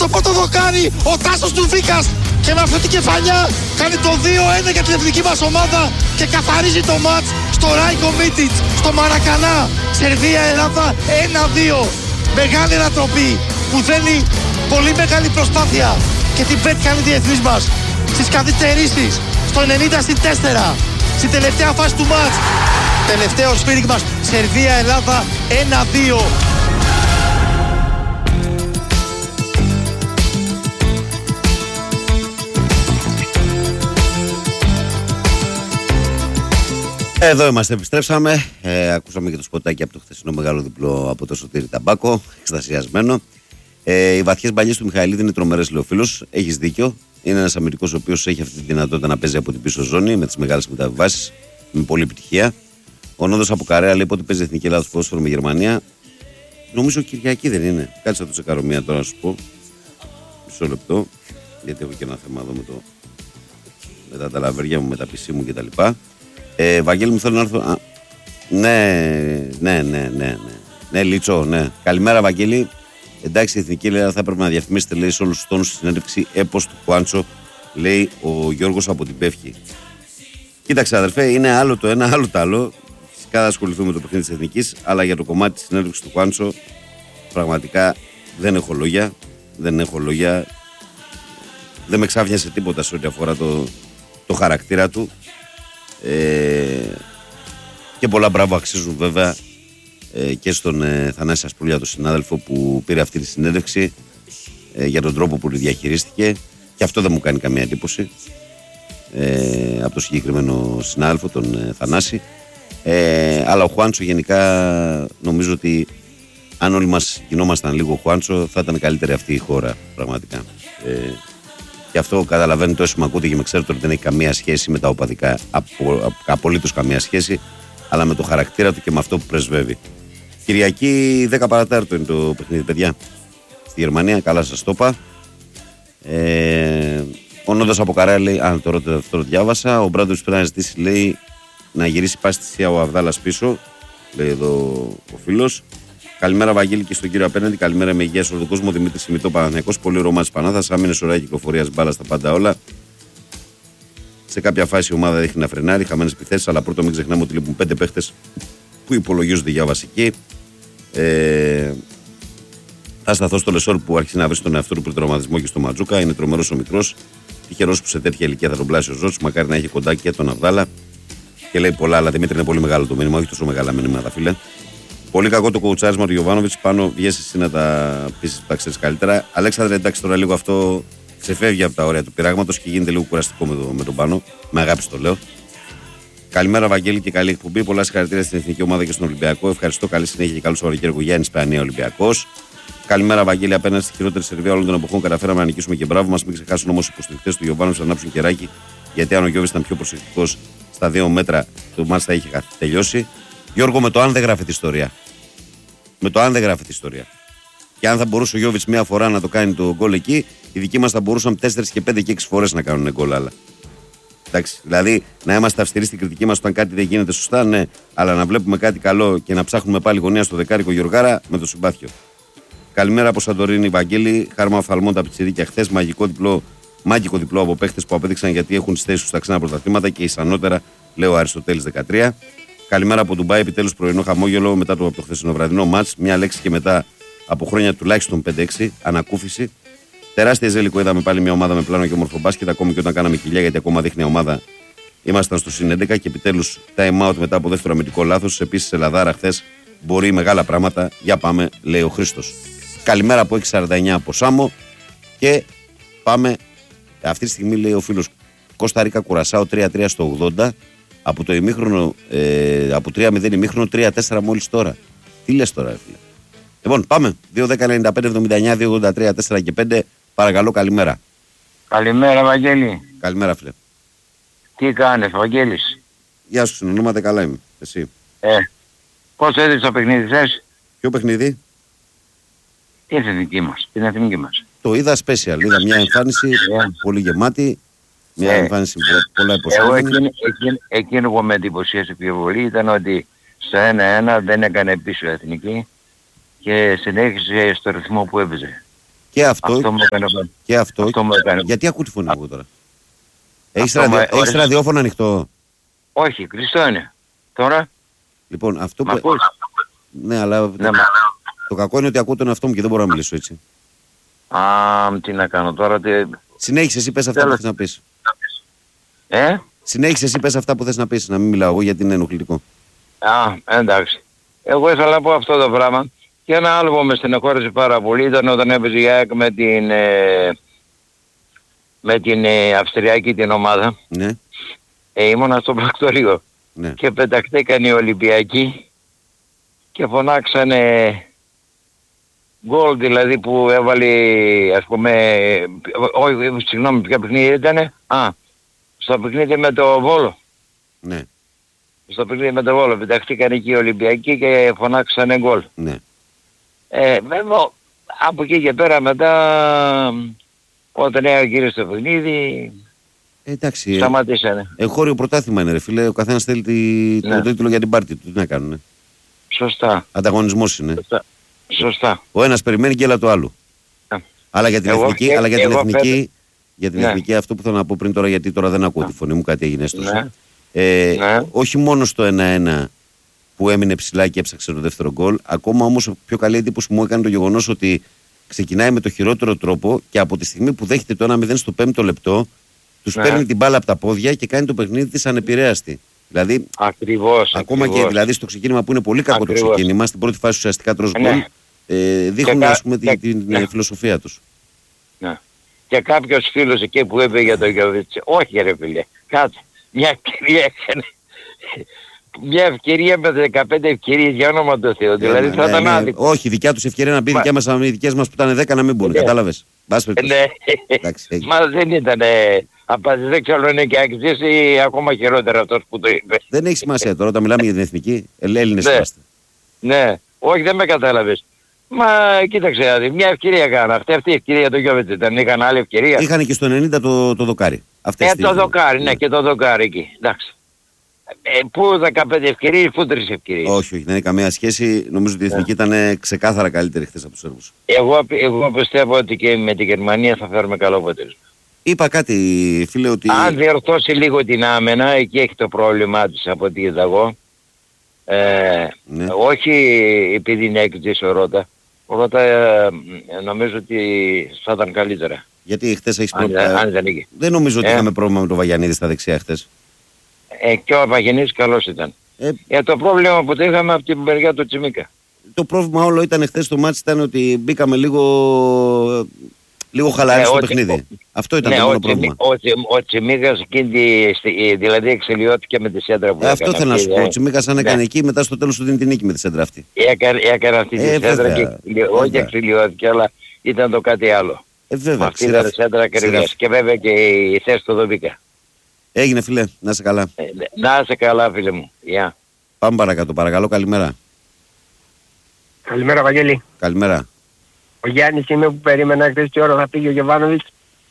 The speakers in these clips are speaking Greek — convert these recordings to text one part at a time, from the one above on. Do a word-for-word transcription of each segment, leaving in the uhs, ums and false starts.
Στο πρώτο δοκάρι ο Τάσος Ντουβίκας και με αυτή την κεφαλιά κάνει το δύο ένα για την εθνική μας ομάδα και καθαρίζει το μάτς στο Ράικο Μίτιτς, στο Μαρακανά. Σερβία-Ελλάδα ένα δύο. Μεγάλη ανατροπή που θέλει πολύ μεγάλη προσπάθεια και την πέτυχαν οι διεθνείς μας στις καθυστερήσεις στο ενενήντα συν τέσσερα στην τελευταία φάση του μάτς. Τελευταίο σφύριγμα Σερβία-Ελλάδα ένα δύο. Εδώ είμαστε, επιστρέψαμε. Ε, ακούσαμε και το σποτάκι από το χθεσινό μεγάλο διπλό από το Σωτήρη Ταμπάκο, εκστασιασμένο. Ε, οι βαθιές μπαλιές του Μιχαηλίδη είναι τρομερές, λέει ο φίλος. Έχεις δίκιο. Είναι ένας αμυντικός ο οποίος έχει αυτή τη δυνατότητα να παίζει από την πίσω ζώνη με τις μεγάλες μεταβιβάσεις, με πολλή επιτυχία. Ο Νόδος από Καρέα λέει πότε παίζει Εθνική Ελλάδα ποδόσφαιρο με Γερμανία. Νομίζω Κυριακή δεν είναι. Κάτσε να το τσεκάρω μία τώρα να σου πω. Μισό λεπτό. Γιατί έχω και ένα θέμα εδώ με, το... με τα ταλαβέρια μου, με τα πι σι μου κτλ. Ε, Βαγγέλη μου, θέλω να έρθω. Α, ναι, ναι, ναι, ναι, ναι. Ναι, Λίτσο, ναι. Καλημέρα, Βαγγέλη. Εντάξει, η Εθνική Ελλάδα θα έπρεπε να διαφημίσετε, λέει, σε όλους τους τόνους στη συνέντευξη έπος του Χουάντσο, λέει ο Γιώργος από την Πεύχη. Κοίταξε, αδερφέ, είναι άλλο το ένα, άλλο το άλλο. Φυσικά θα ασχοληθούμε με το παιχνίδι της Εθνικής, αλλά για το κομμάτι της συνέντευξης του Χουάντσο, πραγματικά δεν έχω λόγια. Δεν έχω λόγια. Δεν με ξάφνιασε τίποτα σε ό,τι αφορά το, το χαρακτήρα του. Ε, και πολλά μπράβο αξίζουν βέβαια ε, και στον ε, Θανάση Ασπρούλια, τον συνάδελφο που πήρε αυτή τη συνέντευξη ε, για τον τρόπο που διαχειρίστηκε, και αυτό δεν μου κάνει καμία εντύπωση ε, από τον συγκεκριμένο συνάδελφο, τον ε, Θανάση, ε, αλλά ο Χουάντσο γενικά νομίζω ότι αν όλοι μας γινόμασταν λίγο Χουάντσο θα ήταν καλύτερη αυτή η χώρα πραγματικά. ε, Και αυτό καταλαβαίνετε όσοι με ακούτε και με ξέρετε ότι δεν έχει καμία σχέση με τα οπαδικά, απο, απολύτως καμία σχέση, αλλά με το χαρακτήρα του και με αυτό που πρεσβεύει. Κυριακή δέκα παρατέταρτο είναι το παιχνίδι, παιδιά. Στη Γερμανία, καλά σας το είπα. Ε, ο Νόντας από Καρέα λέει, αν το ρώτε αυτό το διάβασα. Ο Μπράντοβιτς πρέπει να ζητήσει, λέει, να γυρίσει πάση στη Σία ο Αβδάλας πίσω. Λέει εδώ ο φίλος. Καλημέρα, Βαγγέλη, και στον κύριο απέναντι. Καλημέρα με υγεία σε όλο τον κόσμο. Δημήτρη Σιμητό, Παναθηναϊκός. Πολύ Ρωμά τη Πανάθα. Άμυνε ωραία κυκλοφορία μπάλα στα πάντα όλα. Σε κάποια φάση η ομάδα δείχνει να φρενάρει. Χαμένε επιθέσεις. Αλλά πρώτο μην ξεχνάμε ότι λείπουν πέντε παίχτες που υπολογίζονται για βασική. Ε, θα σταθώ στο Λεσόρ που άρχισε να βρει τον εαυτό του πριν τραυματισμό και στο Ματζούκα. Είναι τρομερός ο μικρός. Τυχερός που σε τέτοια ηλικία θα τον πλάσει ο Ζώτη. Μακάρι να έχει κοντά και τον Αβδάλα. Και λέει πολλά, αλλά Δημήτρη είναι πολύ μεγάλο το μήνυμα. Όχι τόσο μεγάλα μήνυματα, φίλε. Πολύ κακό το κοουτσάρισμα του Γιοβάνοβιτς. Πάνω βγες εσύ να τα πείσεις που τα ξέρεις καλύτερα. Αλέξανδρε, εντάξει, τώρα λίγο αυτό ξεφεύγει από τα όρια του πειράγματος και γίνεται λίγο κουραστικό με, το, με τον Πάνο. Με αγάπη το λέω. Καλημέρα, Βαγγέλη, και καλή εκπομπή. Πολλά συγχαρητήρια στην Εθνική Ομάδα και στον Ολυμπιακό. Ευχαριστώ. Καλή συνέχεια και καλό Σαββατοκύριακο. Γιάννης Παιανία, Ολυμπιακός. Καλημέρα, Βαγγέλη, απέναντι στη χειρότερη Σερβία όλων των εποχών. Καταφέραμε να νικήσουμε και μπράβο μας. Μην ξεχάσουν όμως οι υποστηρικτές του Γιοβάνοβιτς να ανάψουν κεράκι. Γιατί αν ο Γιώβης ήταν πιο προσεκτικός στα δύο μέτρα, το μάτς θα είχε τελειώσει. Γιώργο, με το αν δεν γράφει τη ιστορία. Με το αν δεν γράφει τη ιστορία. Και αν θα μπορούσε ο Γιώβιτς μία φορά να το κάνει το γκολ εκεί, οι δικοί μας θα μπορούσαν τέσσερα και πέντε και έξι φορές να κάνουν γκολ άλλα. Εντάξει, δηλαδή να είμαστε αυστηροί στην κριτική μας όταν κάτι δεν γίνεται σωστά, ναι, αλλά να βλέπουμε κάτι καλό και να ψάχνουμε πάλι γωνία στο δεκάρικο Γιωργάρα με το συμπάθειο. Καλημέρα από Σαντορίνη, Βαγγέλη. Χάρμα Φαλμόν τα πιτσιρίκια χθες. Μαγικό διπλό, μάγικο διπλό από παίχτες που απέδειξαν γιατί έχουν τις θέσεις τους στα ξένα πρωταθλήματα και ισανότερα, λέει ο Αριστοτέλης δεκατρία. Καλημέρα από Ντουμπάι, επιτέλους πρωινό χαμόγελο μετά το, από το χθεσινοβραδινό μάτς. Μια λέξη και μετά από χρόνια τουλάχιστον πέντε έξι, ανακούφιση. Τεράστια ζέλικο, είδαμε πάλι μια ομάδα με πλάνο και όμορφο μπάσκετ. Ακόμη και όταν κάναμε κοιλιά, γιατί ακόμα δείχνει ομάδα. Ήμασταν στο συν έντεκα και επιτέλους time out μετά από δεύτερο αμυντικό λάθος. Επίσης, Ελλαδάρα χθες μπορεί μεγάλα πράγματα. Για πάμε, λέει ο Χρήστος. Καλημέρα από έξι σαράντα εννιά από Σάμο. Και πάμε. Αυτή τη στιγμή λέει ο φίλος Κώστα Ρίκα Κουρασάο τρία τρία στο ογδόντα. Από το ημίχρονο, ε, από τρία μηδέν ημίχρονο, τρία τέσσερα μόλις τώρα. Τι λες τώρα, φίλε. Λοιπόν, πάμε. δύο δέκα ενενήντα πέντε εβδομήντα εννιά δύο ογδόντα τρία τέσσερα και πέντε. Παρακαλώ, καλημέρα. Καλημέρα, Βαγγέλη. Καλημέρα, φίλε. Τι κάνεις, Βαγγέλης? Γεια σου, συνονόματα, καλά είμαι. Εσύ? Ε, πώς έδειξε το παιχνίδι θες? Ποιο παιχνίδι? Την εθνική μας, την εθνική μας. Το είδα special, είδα μια εμφάνιση yeah. πολύ γεμάτη. Μια yeah. εμφάνιση πολλά υποσχόμενη. Εγώ εκείνο, εκείνο, εκείνο που με εντυπωσίασε πιο πολύ ήταν ότι στο ένα ένα δεν έκανε πίσω η εθνική και συνέχισε στο ρυθμό που έπαιζε. Και αυτό, αυτό, μου έκανε, και αυτό, αυτό μου έκανε. γιατί ακούω τη φωνή μου τώρα. Έχεις, ραδιο, μου, έχεις ραδιόφωνο ανοιχτό? Όχι, κλειστό είναι. Τώρα. Λοιπόν, αυτό μ' που... ακούς? Ναι, αλλά ναι, το... Μα... το κακό είναι ότι ακούω τον εαυτό μου και δεν μπορώ να μιλήσω έτσι. Α, τι να κάνω τώρα. Τι... Συνέχισε εσύ, πες αυτά Τέλος. που θες να πεις. Ε? Συνέχισε εσύ, πες αυτά που θες να πεις, να μην μιλάω εγώ γιατί είναι ενοχλητικό. Α, εντάξει. Εγώ ήθελα να πω αυτό το πράγμα. Και ένα άλλο που με στενοχώρησε πάρα πολύ ήταν όταν έπαιζε η ΑΕΚ με την, ε, με την ε, Αυστριακή την ομάδα. Ναι. Ε, ήμουνα στο πρακτορείο. Ναι. Και πεταχτήκαν οι Ολυμπιακοί και φωνάξανε γκολ, δηλαδή που έβαλε, ας πούμε, όχι, συγγνώμη, ποια παιχνίδι ήτανε? Α, στο παιχνίδι με το Βόλο. Ναι. Στο παιχνίδι με το Βόλο πεταχτήκαν εκεί οι Ολυμπιακοί και φωνάξανε γκολ. Ναι. Ε, βέβαια, από εκεί και πέρα μετά, όταν έγινε στο παιχνίδι, ε, εντάξει, σταματήσανε. Ε, χώριο πρωτάθλημα είναι ρε φίλε, ο καθένας θέλει τη... ναι. το τίτλο για την πάρτι του, τι να κάνουνε. Σωστά. Ανταγωνισμός είναι. Σωστά. Σωστά. Ο ένας περιμένει και έλα το άλλο. Yeah. Αλλά για την εγώ, εθνική, και, αλλά για την εθνική, πέτε... για την ναι. εθνική αυτό που θέλω να πω πριν τώρα, γιατί τώρα δεν ακούω yeah. τη φωνή μου, κάτι έγινε έστω. Ναι. Ε, ναι. Όχι μόνο στο ένα ένα που έμεινε ψηλά και έψαξε το δεύτερο γκολ, ακόμα όμως ο πιο καλή εντύπωση μου έκανε το γεγονός ότι ξεκινάει με το χειρότερο τρόπο και από τη στιγμή που δέχεται το ένα μηδέν στο πέμπτο λεπτό, τους ναι. παίρνει την μπάλα από τα πόδια και κάνει το παιχνίδι της ανεπηρέαστη. Δηλαδή, ακριβώς, ακόμα ακριβώς. και δηλαδή στο ξεκίνημα που είναι πολύ κακό ακριβώς. το ξεκίνημα, στην πρώτη φάση ουσιαστικά τρως γκολ, ναι. ε, δείχνουν και, ας πούμε και, την ναι. φιλοσοφία τους. Ναι. Και κάποιος φίλος εκεί που είπε για τον Γιώβιτς, όχι ρε φίλε, κάτσε, μια ευκαιρία έκανε. Μια ευκαιρία με δεκαπέντε ευκαιρίες για όνομα του Θεού. Δηλαδή θα ήταν άδικο. Όχι, δικιά τους ευκαιρία να μπει, δικιά μας, οι δικές μας που ήταν δέκα να μην μπουν. Κατάλαβες. Ναι. Μα δεν ήταν. Απάντηση δεν ξέρω είναι και αξίες ή ακόμα χειρότερα αυτός που το είπε. Δεν έχει σημασία τώρα όταν μιλάμε για την εθνική. Έλληνες είμαστε. Ναι. Όχι, δεν με κατάλαβες. Μα κοίταξε, μια ευκαιρία κάνα. Αυτή, αυτή η ευκαιρία το Γιώβετς ήταν. Είχαν άλλη ευκαιρία. Είχαν και στο ενενήντα το, το δοκάρι. Ε, το δοκάρι, ναι, και το δοκάρι εκεί. Εντάξει. Ε, πού δεκαπέντε ευκαιρίες, πού τρεις ευκαιρίες. Όχι, όχι, δεν έχει καμία σχέση. Νομίζω ότι η εθνική yeah. ήταν ξεκάθαρα καλύτερη χθες από τους Σέρβους. Εγώ, εγώ πιστεύω ότι και με τη Γερμανία θα φέρουμε καλό αποτέλεσμα. Είπα κάτι, φίλε, ότι... Αν διορθώσει λίγο την άμενα, εκεί έχει το πρόβλημά της από ό,τι είδα εγώ. Ε, ναι. Όχι επειδή είναι έκτης ο Ρώτα. Ο Ρώτα ε, νομίζω ότι θα ήταν καλύτερα. Γιατί χθες έχεις αν, πρόβλημα... αν δεν, δεν νομίζω ότι ε. είχαμε πρόβλημα με τον Βαγιανίδη στα δεξιά χθες. Ε, και ο Βαγιανίδης καλός ήταν. Ε, ε, το πρόβλημα που το είχαμε από την μεριά του Τσιμίκα. Το πρόβλημα όλο ήταν χθες στο μάτς ήταν ότι μπήκαμε λίγο... Λίγο χαλαρή ε, στο ότι, παιχνίδι. Ο, Αυτό ήταν ναι, το μόνο πρόβλημα. Ο, ο, ο Τσιμίκας εκείνη, δηλαδή εξελιώθηκε με τη σέντρα που ε, έκανε. Αυτό θέλω να σου πω. Ο Τσιμίκας αν έκανε ναι. εκεί, μετά στο τέλος του δίνει την νίκη με τη σέντρα αυτή. Έκανε, έκανε αυτή τη ε, σέντρα και όχι εξελιώθηκε, αλλά ήταν το κάτι άλλο. Ε, βέβαια. Αυτή ήταν η σέντρα ακριβώς. Και βέβαια και η θέση του Δοβίκα. Έγινε φίλε, να είσαι καλά. Ε, να είσαι καλά φίλε μου. Yeah. Πάμε παρακάτω, παρακαλώ, καλημέρα. Καλημέρα Βαγγέλη. Καλημέρα. Ο Γιάννης είμαι που περίμενα χθες τι ώρα θα πήγε ο Γιωβάνοβιτς.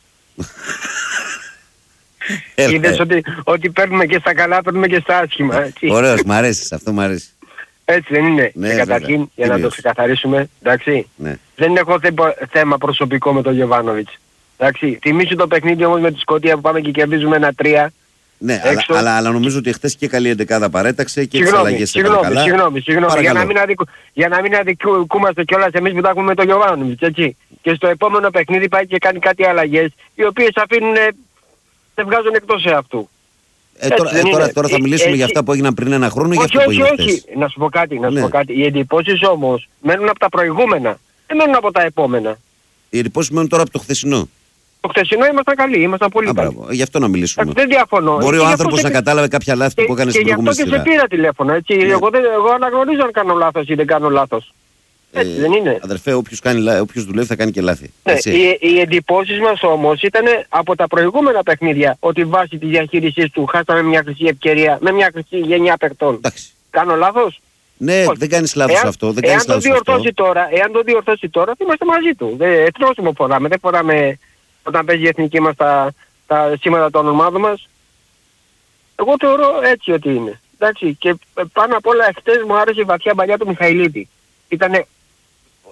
Είδες ότι, ότι παίρνουμε και στα καλά, παίρνουμε και στα άσχημα. Έτσι. Ωραίος, μ' αρέσει, αυτό μ' αρέσει. Έτσι δεν είναι. Ναι, και καταρχήν, για Κυρίως. να το ξεκαθαρίσουμε, εντάξει. Ναι. Δεν έχω θε, θέμα προσωπικό με τον Γιωβάνοβιτς. Εντάξει, θυμίσου το παιχνίδι όμως με τη Σκωτία που πάμε και κερδίζουμε ένα τρία. Ναι, αλλά, αλλά, αλλά νομίζω ότι χθες και καλή εντεκάδα παρέταξε και τις αλλαγές έκανε καλά. Συγγνώμη, συγγνώμη, για να μην, αδικου, για να μην αδικούμαστε κιόλας εμείς που τα έχουμε με τον Γιωβάνοβιτς, έτσι. Και στο επόμενο παιχνίδι πάει και κάνει κάτι αλλαγές, οι οποίες αφήνουν, δεν βγάζουν εκτός αυτού. Ε, τώρα, ε, τώρα, τώρα θα μιλήσουμε ε, για αυτά που έγιναν πριν ένα χρόνο ή για αυτά που έγιναν χθες. Όχι, να σου πω κάτι, να σου ναι. πω κάτι. Οι εντυπώσεις όμως μένουν από τα προηγούμενα, δεν μένουν από τα επόμενα. Οι εντυπώσεις μένουν τώρα από το χθεσινό. Το χθεσινό ήμασταν καλοί, ήμασταν πολύ Α, καλοί. Γι' αυτό να μιλήσουμε. Δεν διαφωνώ. Μπορεί ο άνθρωπος να κατάλαβε κάποια λάθη και, που έκανε στην προηγούμενη σειρά. Και γι' αυτό και σε πήρα τηλέφωνο, έτσι. Ναι. Εγώ, δεν, εγώ αναγνωρίζω αν κάνω λάθος ή δεν κάνω λάθος. Έτσι ε, δεν είναι. Αδερφέ, όποιος, κάνει, όποιος δουλεύει θα κάνει και λάθη. Ναι, οι, οι εντυπώσεις μας όμως ήταν από τα προηγούμενα παιχνίδια ότι βάσει τη διαχείρισης του χάσαμε μια χρυσή ευκαιρία με μια χρυσή γενιά παιχτών. Κάνω λάθος. Ναι, όχι. Δεν κάνεις λάθος εάν, αυτό. Δεν κάνεις εάν, το διορθώσει τώρα, εάν το διορθώσει τώρα, θα είμαστε μαζί του. Εθνόσημο φοράμε, δεν φοράμε όταν παίζει η εθνική μας τα, τα σήματα των ομάδων μας. Εγώ θεωρώ έτσι ότι είναι. Εντάξει, και πάνω απ' όλα χτες μου άρεσε η βαθιά παλιά του Μιχαηλίδη. Ήτανε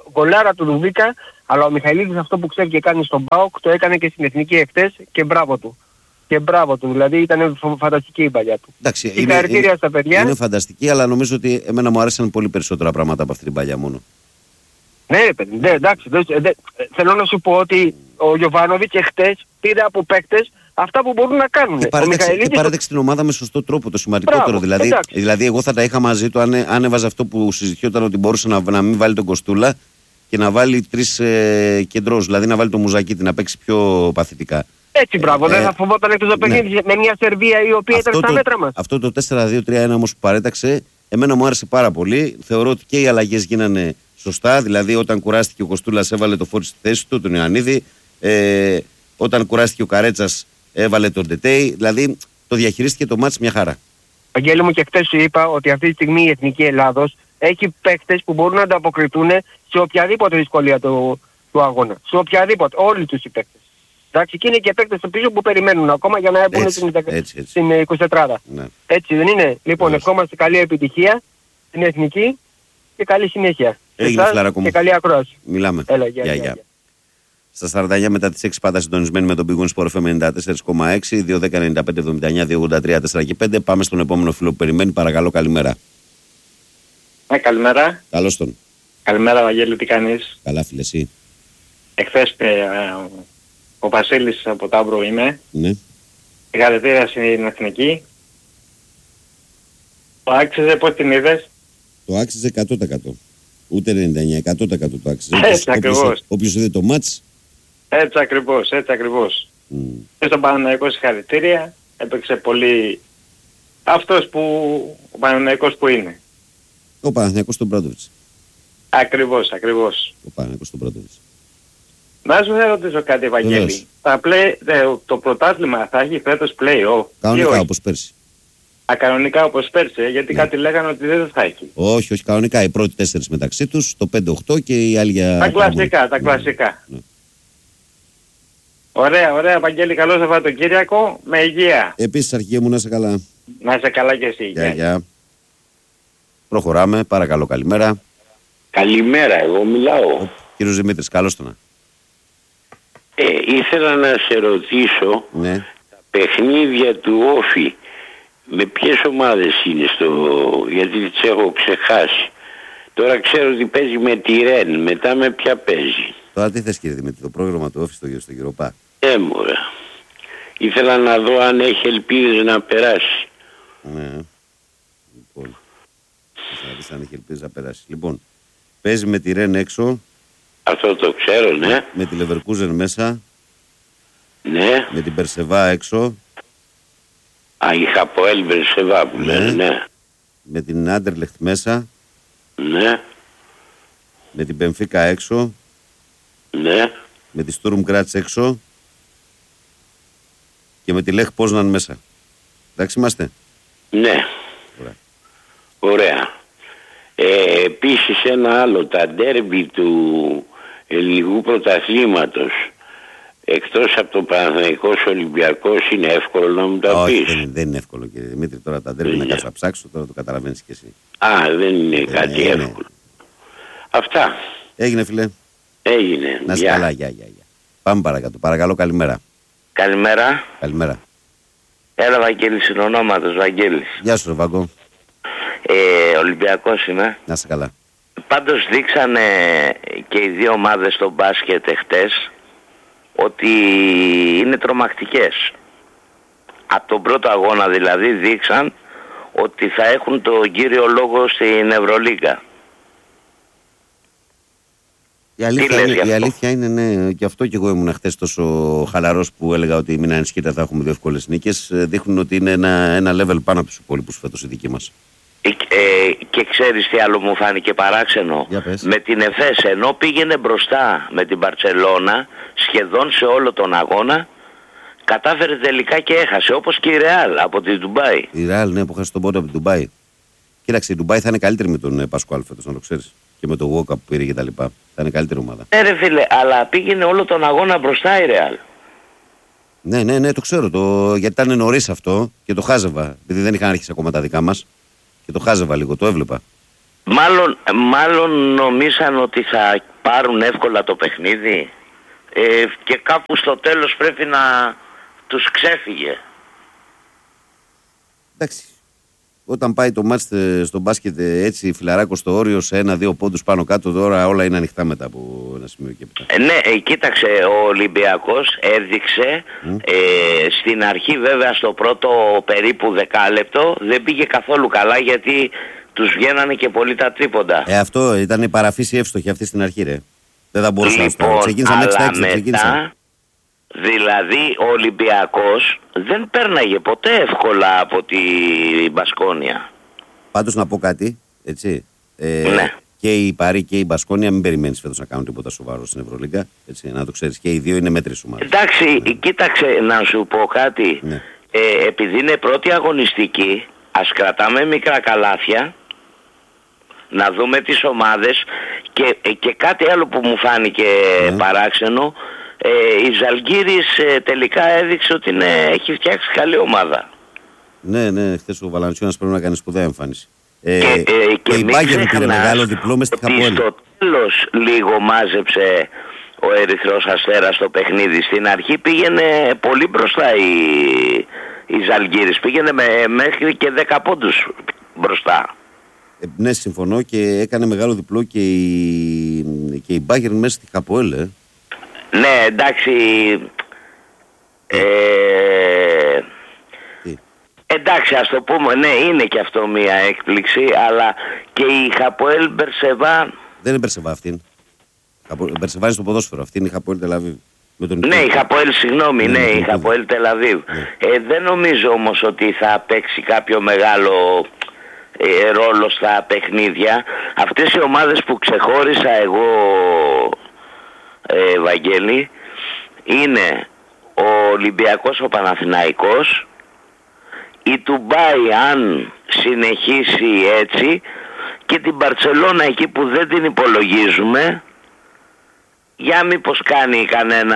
γκολάρα του Δουβίκα, αλλά ο Μιχαηλίδης αυτό που ξέρει και κάνει στον ΠΑΟΚ το έκανε και στην Εθνική εχθές και μπράβο του. Και μπράβο του, δηλαδή ήταν φανταστική η παλιά του. Εντάξει, συγχαρητήρια είναι, στα παιδιά. Είναι φανταστική, αλλά νομίζω ότι εμένα μου άρεσαν πολύ περισσότερα πράγματα από αυτή την παλιά μόνο. Ναι, παιδί, ναι, εντάξει. Δε, δε, θέλω να σου πω ότι ο Γιοβάνοβιτς εχθές πήρε από παίκτες αυτά που μπορούν να κάνουν. Και παρέταξε, και παρέταξε την ομάδα με σωστό τρόπο, το σημαντικότερο. Μπράβο, δηλαδή, δηλαδή, εγώ θα τα είχα μαζί του αν, αν έβαζε αυτό που συζητιόταν ότι μπορούσε να, να μην βάλει τον Κοστούλα και να βάλει τρεις ε, κεντρούς. Δηλαδή να βάλει τον Μουζακίτη να παίξει πιο παθητικά. Έτσι, μπράβο, ε, δεν θα φοβόταν εκτός το παιχνίδι ναι. με μια Σερβία η οποία αυτό ήταν στα το, μέτρα μας. Αυτό το τέσσερα δύο τρία ένα όμως που παρέταξε, εμένα μου άρεσε πάρα πολύ. Θεωρώ ότι και οι αλλαγές γίνανε σωστά. Δηλαδή, όταν κουράστηκε ο Κοστούλας, έβαλε το Φόρι στη θέση του, τον Ιωαννίδη. Ε, όταν κουράστηκε ο Καρέτσας, έβαλε τον Ντετέι. Δηλαδή, το διαχειρίστηκε το μάτς μια χαρά. Αγγέλη μου, και χτες σου είπα ότι αυτή τη στιγμή η Εθνική Ελλάδος έχει παίκτες που μπορούν να ανταποκριθούν σε οποιαδήποτε δυσκολία του, του αγώνα. Σε οποιαδήποτε, όλοι τους οι παίκτες. Εντάξει, και είναι και παίκτες στο πίσω που περιμένουν ακόμα για να έρθουν στην, στην εικοσιτετράδα. Ναι. Έτσι δεν είναι? Λοιπόν, ευχόμαστε καλή επιτυχία στην Εθνική και καλή συνέχεια. Έγινε, φιλαράκο μου. Και καλή ακρόαση. Μιλάμε. Έλα, γεια, γεια, γεια, γεια. Στα σαράντα εννιά μετά τις έξι πάντα συντονισμένοι με τον Big Win Sport εφ εμ ενενήντα τέσσερα κόμμα έξι, δύο δέκα ενενήντα πέντε εβδομήντα εννιά, δύο ογδόντα τρία τέσσερα και πέντε. Πάμε στον επόμενο φίλο που περιμένει. Παρακαλώ, καλημέρα. Ναι, καλημέρα. Καλώς τον. Καλημέρα, Βαγγέλη, τι κάνεις? Καλά, φίλε, εσύ? Εχθές ε, ο Βασίλης από Ταύρο είμαι. Ναι. Συγχαρητήρια στην Εθνική. Το άξιζε, πώς την είδες? Το άξιζε εκατό τοις εκατό. Ούτε ενενήντα εννιά τοις εκατό, εκατό τοις εκατό το άξιζε. Έτσι ακριβώς. Όποιος είδε το μάτς. Έτσι ακριβώς, έτσι ακριβώς. Mm. Και στον Παναθηναϊκό συγχαρητήρια. Έπαιξε πολύ αυτός που, ο Παναθηναϊκός που είναι. Ο Παναθηναϊκός τον Μπράντοβιτς. Ακριβώς, ακριβώς. Ο Παναθηναϊκός τον Μπράντοβιτς. Να σου ρωτήσω κάτι, Ευαγγέλη. Play, το πρωτάθλημα θα έχει φέτος play-off? Κανονικά όπως πέρσι. Α, κανονικά όπως πέρσι, γιατί ναι. κάτι λέγανε ότι δεν θα έχει. Όχι, όχι, κανονικά οι πρώτοι τέσσερις μεταξύ τους, το πέντε οκτώ και οι άλλοι για... Τα κλασικά, τα κλασικά. Ναι. Ωραία, ωραία, Ευαγγέλη, καλό Σαββατοκύριακο, με υγεία. Επίσης, αρχηγέ μου, να είσαι καλά. Να είσαι καλά και εσύ. Γεια, γεια. Προχωράμε, παρακαλώ, καλημέρα. Καλημέρα, εγώ μιλάω. Κύριος Δημήτρης, καλώς το να. Ε, ήθελα να σε ρωτήσω, ναι. τα παιχνίδια του Όφη, με ποιες ομάδες είναι στο... γιατί τις έχω ξεχάσει. Τώρα ξέρω ότι παίζει με τη Ρεν, μετά με ποια παίζει. Τώρα τι θες, κύριε Δημήτρη, το πρόγραμμα του Όφη στο, στο Γυροπά? Ε, μωρέ. Ήθελα να δω αν έχει ελπίδες να περάσει. Ναι. Λοιπόν, θα δεις αν έχει ελπίδες να περάσει. Λοιπόν, παίζει με τη Ρεν έξω. Αυτό το ξέρω, ναι. Με τη Λεβερκούζεν μέσα. Ναι. Με την Περσεβά έξω. Α, είχα από Ελ Περσεβά που ναι. λένε, ναι. Με την Άντερλεχτ μέσα. Ναι. Με την Μπενφίκα έξω. Ναι. Με τη Στουρμ Γκράτς έξω. Και με τη Λεχ Πόσναν μέσα. Εντάξει είμαστε? Ναι. Ωραία. Ωραία. Ε, επίσης ένα άλλο, τα ντέρμπι του ελληνικού πρωταθλήματος, εκτός από το Παναθηναϊκός Ολυμπιακός, είναι εύκολο να μου τα Όχι, πεις? δεν, δεν είναι εύκολο, κύριε Δημήτρη. Τώρα τα ντέρμπι να κάτσω να ψάξω, τώρα το καταλαβαίνεις κι εσύ. Α, δεν είναι δεν κάτι είναι, εύκολο. Είναι. Αυτά. Έγινε, φίλε. Έγινε. Να είσαι καλά, γεια, γεια, γεια. Πάμε παρακάτω. Παρακαλώ, καλημέρα. Καλημέρα. Καλημέρα. Έλα, Βαγγέλης, είναι ονόματος, Βαγγέλης. Γεια σου, Βάγκο. Ε, Ολυμπιακός είμαι. Να είσαι καλά. Πάντως δείξανε και οι δύο ομάδες στο μπάσκετ εχθές ότι είναι τρομακτικές. Από τον πρώτο αγώνα δηλαδή δείξαν ότι θα έχουν τον κύριο λόγο στην Ευρωλίγκα. Η αλήθεια, είναι, η αλήθεια είναι, ναι, και αυτό και εγώ ήμουν χτες τόσο χαλαρός που έλεγα ότι μην ανησυχείτε, θα έχουμε δύο εύκολες νίκες. Δείχνουν ότι είναι ένα, ένα level πάνω από τους υπόλοιπους φέτος οι δικοί μας. Ε, ε, και ξέρεις τι άλλο μου φάνηκε παράξενο? Με την Εφές, ενώ πήγαινε μπροστά με την Μπαρτσελώνα σχεδόν σε όλο τον αγώνα, κατάφερε τελικά και έχασε, όπως και η Ρεάλ από τη Ντουμπάι. Η Ρεάλ, ναι, που έχασε τον πόντο από την Ντουμπάι. Κοίταξε, η Ντουμπάι θα είναι καλύτερη με τον Πασκουάλ φέτος, να το ξέρεις. Και με το Γουόκα που πήρε και τα λοιπά. Θα είναι καλύτερη ομάδα. Ναι, ρε φίλε, αλλά πήγαινε όλο τον αγώνα μπροστά η Ρεάλ. Ναι, ναι, ναι, το ξέρω. Το... Γιατί ήταν νωρίς αυτό και το χάζευα. Επειδή δεν είχαν αρχίσει ακόμα τα δικά μας. Και το χάζευα λίγο, το έβλεπα. Μάλλον, μάλλον νομίσαν ότι θα πάρουν εύκολα το παιχνίδι ε, και κάπου στο τέλος πρέπει να τους ξέφυγε. Εντάξει. Όταν πάει το μάτς στο μπάσκετ έτσι φιλαράκο στο όριο σε ένα-δύο πόντους πάνω κάτω, τώρα όλα είναι ανοιχτά μετά από ένα σημείο και μετά. Ε, ναι, ε, κοίταξε, ο Ολυμπιακός έδειξε mm. ε, στην αρχή βέβαια στο πρώτο περίπου δεκάλεπτο δεν πήγε καθόλου καλά γιατί τους βγαίνανε και πολύ τα τρίποντα. Ε, αυτό ήταν η παραφύση εύστοχη αυτή στην αρχή, ρε. Δεν θα μπορούσα λοιπόν, να ξεκίνησα αλλά έξι, μετά, ξεκίνησα. Δηλαδή ο Ολυμπιακός δεν πέρναγε ποτέ εύκολα από τη Μπασκόνια. Πάντως να πω κάτι, έτσι. Ε, ναι. Και η Παρί και η Μπασκόνια μην περιμένεις φέτος να κάνουν τίποτα σοβαρό στην Ευρωλίγκα. Έτσι, να το ξέρεις. Και οι δύο είναι μέτρες ομάδες. Εντάξει, ναι. Κοίταξε να σου πω κάτι. Ναι. Ε, επειδή είναι πρώτη αγωνιστική, ας κρατάμε μικρά καλάθια, να δούμε τις ομάδες και, και κάτι άλλο που μου φάνηκε ναι. παράξενο. Ε, η Ζαλγκίρις ε, τελικά έδειξε ότι ναι, έχει φτιάξει καλή ομάδα. Ναι, ναι, χθες ο Βαλαντσιώνας πρέπει να κάνει σπουδαία εμφάνιση. Ε, και, ε, και, και η Μπάγκερ πήρε μεγάλο διπλό μες στη Χαπόελ. Στο τέλος λίγο μάζεψε ο Ερυθρός Αστέρας στο παιχνίδι. Στην αρχή πήγαινε πολύ μπροστά η, η Ζαλγκίρις. Πήγαινε με, μέχρι και δέκα πόντους μπροστά. Ε, ναι, συμφωνώ και έκανε μεγάλο διπλό και η, και η Μπάγκερ μέσα στη Χαπόελ. Ε. Ναι, εντάξει. Ε, εντάξει, ας το πούμε, ναι, είναι και αυτό μια έκπληξη, αλλά και η Χαποέλ Μπερσεβά... Δεν είναι Μπερσεβά αυτήν. Η Μπερσεβά είναι στο ποδόσφαιρο, αυτή είναι η Χαποέλ Τελαβίβ. Ναι, η Χαποέλ, συγγνώμη, ναι, ναι, η Χαποέλ Τελαβίβ. Ναι. Ε, δεν νομίζω όμως ότι θα παίξει κάποιο μεγάλο ε, ρόλο στα παιχνίδια. Αυτές οι ομάδες που ξεχώρισα εγώ... Ε, Βαγγέλη, είναι ο Ολυμπιακός, ο Παναθηναϊκός, η Τουμπάι αν συνεχίσει έτσι και την Μπαρτσελώνα εκεί που δεν την υπολογίζουμε, για μήπως κάνει κανένα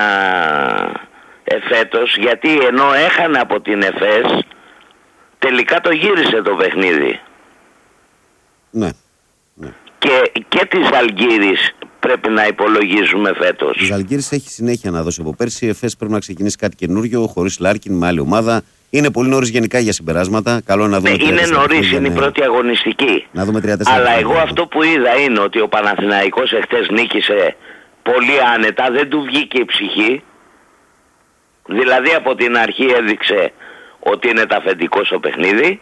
εφέτος, γιατί ενώ έχανε από την Εφές τελικά το γύρισε το παιχνίδι. Ναι, ναι. Και, και της Αλγύρης πρέπει να υπολογίζουμε φέτος. Η Ζαλγκίρις έχει συνέχεια να δώσει από πέρσι. Η Εφές πρέπει να ξεκινήσει κάτι καινούριο, χωρίς Λάρκιν, με άλλη ομάδα. Είναι πολύ νωρίς γενικά για συμπεράσματα. Καλό να δούμε. Ναι, είναι νωρίς, είναι η πρώτη αγωνιστική. Να δούμε τρία τέσσερα. Αλλά εγώ αυτό που είδα είναι ότι ο Παναθηναϊκός εχθές νίκησε πολύ άνετα, δεν του βγήκε η ψυχή. Δηλαδή από την αρχή έδειξε ότι είναι ταφεντικό στο παιχνίδι.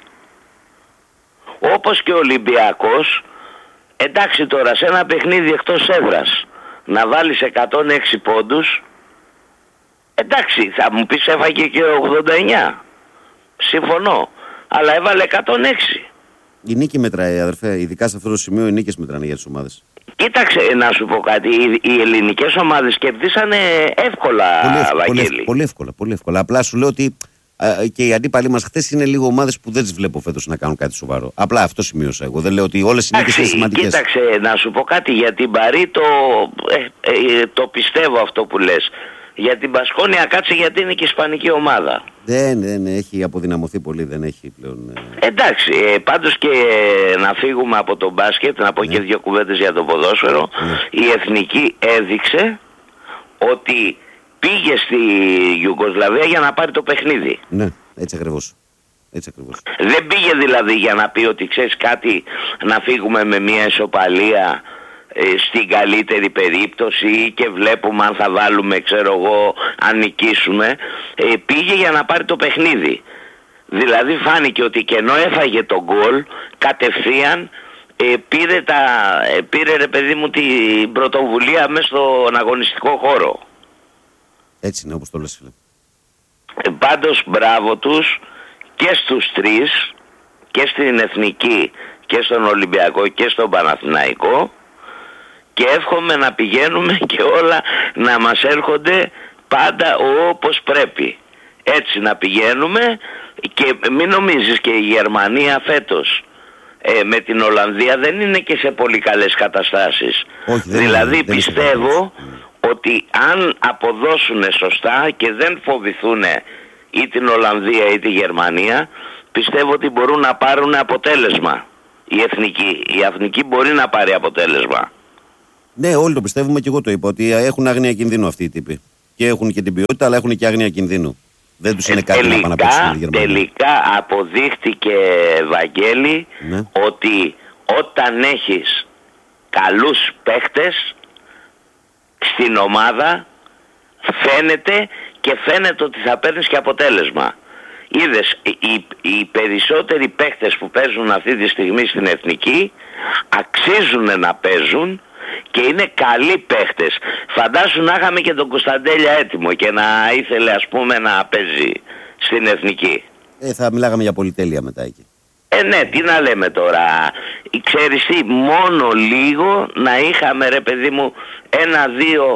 Όπως και ο Ολυμπιακός. Εντάξει τώρα, σε ένα παιχνίδι εκτός έδρας να βάλεις εκατόν έξι πόντους, εντάξει θα μου πεις έφαγε και ογδόντα εννιά, συμφωνώ, αλλά έβαλε εκατόν έξι. Η νίκη μετράει, αδερφέ, ειδικά σε αυτό το σημείο οι νίκες μετράνε για τις ομάδες. Κοίταξε να σου πω κάτι, οι, οι ελληνικές ομάδες κερδίσανε εύκολα, πολύ, Βαγγέλη. Πολύ, πολύ εύκολα, πολύ εύκολα. Απλά σου λέω ότι α, και οι αντίπαλοι μας χθες είναι λίγο ομάδες που δεν τις βλέπω φέτος να κάνουν κάτι σοβαρό. Απλά αυτό σημείωσα εγώ. Δεν λέω ότι όλες οι νίκες είναι σημαντικές. Κοίταξε να σου πω κάτι για την Παρί, το, ε, ε, το πιστεύω αυτό που λες. Για την Μπασκόνια κάτσε γιατί είναι και ισπανική ομάδα. Δεν, δεν έχει αποδυναμωθεί πολύ, δεν έχει πλέον. Ε... Εντάξει, ε, πάντως και ε, να φύγουμε από το μπάσκετ, να πω ναι. και δύο κουβέντες για το ποδόσφαιρο. Ναι. Η Εθνική έδειξε ότι πήγε στη Ιουγκοσλαβία για να πάρει το παιχνίδι. Ναι, έτσι ακριβώς. Έτσι ακριβώς. Δεν πήγε δηλαδή για να πει ότι ξέρεις κάτι, να φύγουμε με μια ισοπαλία ε, στην καλύτερη περίπτωση και βλέπουμε αν θα βάλουμε, ξέρω εγώ, αν νικήσουμε. Ε, πήγε για να πάρει το παιχνίδι. Δηλαδή φάνηκε ότι και ενώ έφαγε το γκολ, κατευθείαν ε, πήρε, τα, ε, πήρε ρε παιδί μου την πρωτοβουλία μέσα στον αγωνιστικό χώρο. Έτσι είναι όπως το λες, φίλε. Ε, πάντως μπράβο τους και στους τρεις, και στην Εθνική και στον Ολυμπιακό και στον Παναθηναϊκό, και εύχομαι να πηγαίνουμε και όλα να μας έρχονται πάντα όπως πρέπει. Έτσι να πηγαίνουμε, και μην νομίζεις και η Γερμανία φέτος ε, με την Ολλανδία δεν είναι και σε πολύ καλές καταστάσεις. Όχι, δεν δηλαδή είναι, δεν πιστεύω ότι αν αποδώσουν σωστά και δεν φοβηθούν ή την Ολλανδία ή τη Γερμανία, πιστεύω ότι μπορούν να πάρουν αποτέλεσμα. Η εθνική, η εθνική μπορεί να πάρει αποτέλεσμα. Ναι, όλοι το πιστεύουμε και εγώ το είπα ότι έχουν άγνοια κινδύνου αυτοί οι τύποι. Και έχουν και την ποιότητα, αλλά έχουν και άγνοια κινδύνου. Δεν τους είναι ε, κάτι τελικά, να πάνε να παίξουν τη Γερμανία. Τελικά αποδείχτηκε, Βαγγέλη, ναι. ότι όταν έχεις καλούς παίχτες στην ομάδα φαίνεται και φαίνεται ότι θα παίρνεις και αποτέλεσμα. Είδες, οι, οι περισσότεροι παίχτες που παίζουν αυτή τη στιγμή στην Εθνική αξίζουν να παίζουν και είναι καλοί παίχτες. Φαντάσου να είχαμε και τον Κωνσταντέλια έτοιμο και να ήθελε ας πούμε να παίζει στην Εθνική. Ε, θα μιλάγαμε για πολυτέλεια μετά εκεί. Ε, ναι, τι να λέμε τώρα. Ξέρεις τι, μόνο λίγο να είχαμε ρε παιδί μου ένα-δύο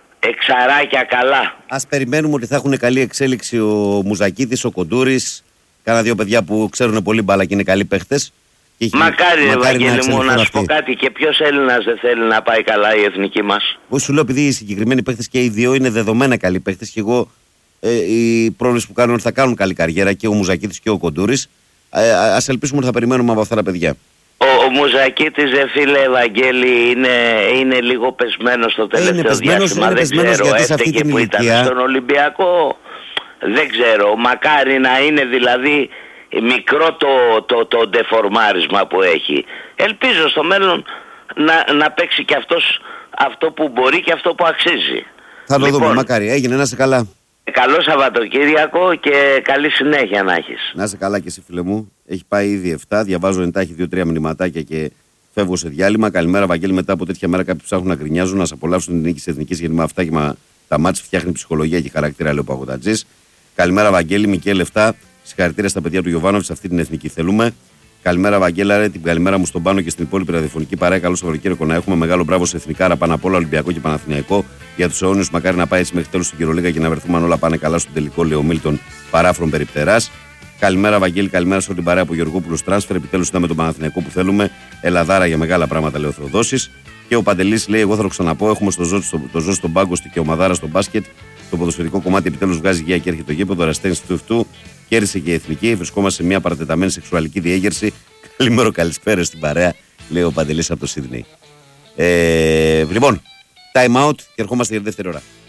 εξαράκια καλά. Ας περιμένουμε ότι θα έχουν καλή εξέλιξη ο Μουζακίτης, ο Κοντούρης, κάνα δύο παιδιά που ξέρουν πολύ μπάλα και είναι καλοί παίχτες. Μακάρι, ρε Βαγγέλη μου, να σου πω κάτι, και ποιος Έλληνας δεν θέλει να πάει καλά η εθνική μας. Όχι, σου λέω, επειδή οι συγκεκριμένοι παίχτες και οι δύο είναι δεδομένα καλοί παίχτες και εγώ ε, οι πρόβληψεις που κάνουν ότι θα κάνουν καλή καριέρα και ο Μουζακίτης και ο Κοντούρης. Ε, ας ελπίσουμε ότι θα περιμένουμε από αυτά τα παιδιά. Ο, ο Μουζακίτης, δε φίλε Ευαγγέλη, είναι, είναι λίγο πεσμένος στο τελευταίο είναι πεσμένος, διάστημα. Είναι δεν ξέρω, έφταιγε που ήταν στον Ολυμπιακό. Δεν ξέρω, μακάρι να είναι δηλαδή μικρό το, το, το ντεφορμάρισμα που έχει. Ελπίζω στο μέλλον να, να παίξει και αυτός αυτό που μπορεί και αυτό που αξίζει. Θα το λοιπόν, δούμε, μακάρι. Έγινε, να είσαι καλά. Καλό Σαββατοκύριακο και καλή συνέχεια να έχεις. Να είσαι καλά και εσύ, φίλε μου. Έχει πάει ήδη εφτά, διαβάζω εντάχει δύο τρία μηνυματάκια και φεύγω σε διάλειμμα. Καλημέρα, Βαγγέλη. Μετά από τέτοια μέρα, κάποιοι ψάχνουν να γκρινιάζουν, να σε απολαύσουν την νίκη τη Εθνική. Γιατί με αυτά και με τα μάτς φτιάχνει ψυχολογία και χαρακτήρα, λέει ο Παγωτατζής. Καλημέρα, Βαγγέλη. Μικέλ εφτά. Συγχαρητήρια στα παιδιά του Γιωβάνοβιτς, αυτή την Εθνική θέλουμε. Καλημέρα, Βαγγέλα, ρε, την καλημέρα μου στον Πάνο και στην υπόλοιπη ραδιοφωνική παρέα. Καλό Σαββατοκύριακο να έχουμε. Μεγάλο μπράβο σε εθνικά, πάνω απ' όλα Ολυμπιακό και Παναθηναϊκό. Για τους αιώνιους, μακάρι να πάει έτσι μέχρι τέλος στην Κυρολίγα και να βρεθούμε αν όλα πάνε καλά στον τελικό, λέει ο Μίλτον παράφρον περιπτεράς. Καλημέρα, Βαγγέλη, καλημέρα σε όλη την παρέα από Γεωργόπουλος Τράνσφερ. Επιτέλους είδαμε τον Παναθηναϊκό που θέλουμε. Ελαδάρα για μεγάλα πράγματα, λέει ο Θεοδόσης. Και ο Παντελής λέει: εγώ θα το ξαναπώ. Έχουμε στο ζώο, στο, το ζώο στον πάγκο και ο Μαδάρα στο μπάσκετ. Το ποδοσφαιρικό κομμάτι επιτέλους βγάζει γεια και έρχεται το γήπεδο. Ραστένι του αυτού. Κέρδισε και η Εθνική. Βρισκόμαστε σε μια παρατεταμένη σεξουαλική διέγερση. Καλημέρα, καλησπέρα στην παρέα, λέει ο Παντελής από το Σίδνεϊ. Ε, λοιπόν, time out και ερχόμαστε για τη δεύτερη ώρα.